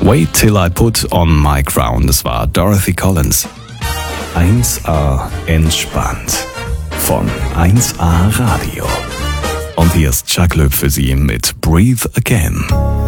Wait Till I Put On My Crown, das war Dorothy Collins. 1A entspannt von 1A Radio. Und hier ist Chuck Löb für Sie mit Breathe Again.